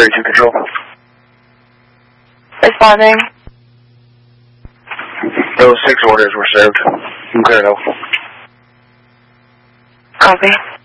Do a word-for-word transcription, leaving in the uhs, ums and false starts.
Area two Control. Responding. Those six orders were served. I'm clear to go. Copy.